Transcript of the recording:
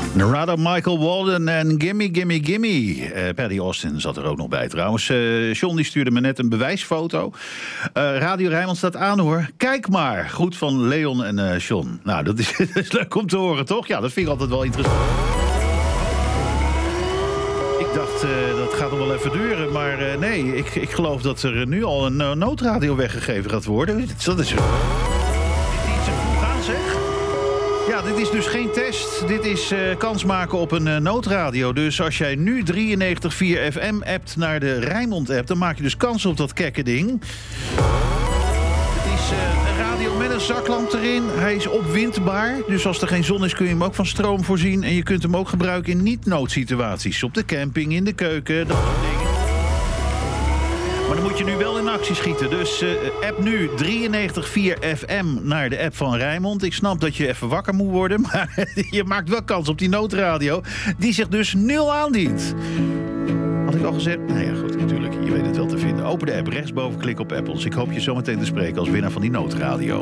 Narada, Michael Walden en Gimme, Gimme, Gimme. Paddy Austin zat er ook nog bij trouwens. John die stuurde me net een bewijsfoto. Radio Rijnmond staat aan hoor. Kijk maar. Goed van Leon en John. Nou, dat is leuk om te horen toch? Ja, dat vind ik altijd wel interessant. Ik dacht, dat gaat nog wel even duren. Maar nee, ik geloof dat er nu al een noodradio weggegeven gaat worden. Dat is iets vroeg aan zeg. Ja, dit is dus geen test. Dit is kans maken op een noodradio. Dus als jij nu 93.4 FM appt naar de Rijnmond-app... dan maak je dus kans op dat kekke ding. Het is een radio met een zaklamp erin. Hij is opwindbaar. Dus als er geen zon is kun je hem ook van stroom voorzien. En je kunt hem ook gebruiken in niet-noodsituaties. Op de camping, in de keuken, dat soort dingen. Maar dan moet je nu wel in actie schieten. Dus app nu 93.4 FM naar de app van Rijnmond. Ik snap dat je even wakker moet worden. Maar je maakt wel kans op die noodradio. Die zich dus 0 aandient. Had ik al gezegd? Nou ja, goed, natuurlijk. Je weet het wel te vinden. Open de app, rechtsboven, klik op Apples. Ik hoop je zometeen te spreken als winnaar van die noodradio.